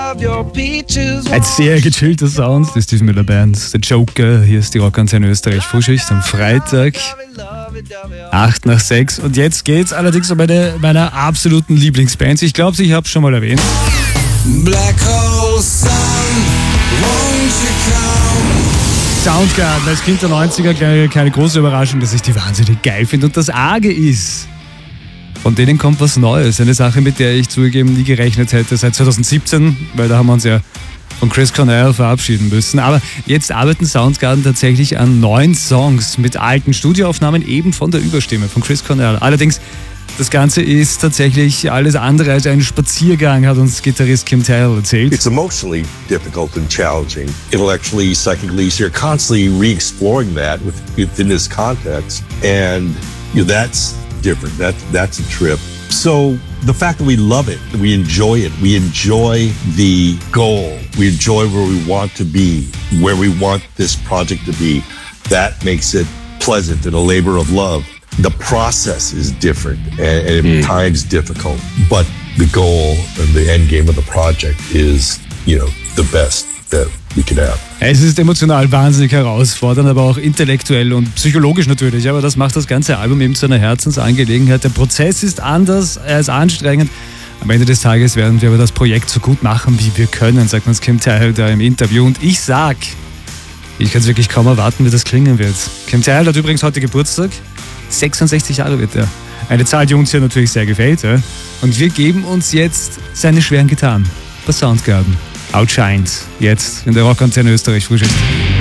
Ein sehr gechillter Sound, das ist mit der Band. Der Joker, hier ist die Rockantenne Österreich Frühschicht am Freitag, 8 nach 6. Und jetzt geht's allerdings um eine meiner absoluten Lieblingsbands. Ich glaube, ich habe es schon mal erwähnt. Black Hole Sun, won't you come? Soundgarden, als Kind der 90er, keine große Überraschung, dass ich die wahnsinnig geil finde. Und das Arge ist, von denen kommt was Neues. Eine Sache, mit der ich zugegeben nie gerechnet hätte seit 2017, weil da haben wir uns ja von Chris Cornell verabschieden müssen. Aber jetzt arbeiten Soundgarden tatsächlich an 9 Songs mit alten Studioaufnahmen, eben von der Überstimme von Chris Cornell. Allerdings, das Ganze ist tatsächlich alles andere als ein Spaziergang, hat uns Gitarrist Kim Thayil erzählt. It's emotionally difficult and challenging. Intellectually, psychically, so you're constantly re-exploring that within this context. And that's different. That's a trip. So the fact that we love it, we enjoy it, we enjoy the goal, we enjoy where we want to be, where we want this project to be, that makes it pleasant and a labor of love. The process is different and at times difficult, but the goal and the end game of the project is, the best that we could have. Es ist emotional wahnsinnig herausfordernd, aber auch intellektuell und psychologisch natürlich. Aber das macht das ganze Album eben zu einer Herzensangelegenheit. Der Prozess ist anders, er ist anstrengend. Am Ende des Tages werden wir aber das Projekt so gut machen, wie wir können, sagt uns Kim Thayil da im Interview. Und ich kann es wirklich kaum erwarten, wie das klingen wird. Kim Thayil hat übrigens heute Geburtstag. 66 Jahre wird er. Eine Zahl, die uns hier natürlich sehr gefällt. Ja? Und wir geben uns jetzt seine schweren Gitarren bei Soundgarden. Outshines, jetzt in der Rockantenne Österreich Frühschicht.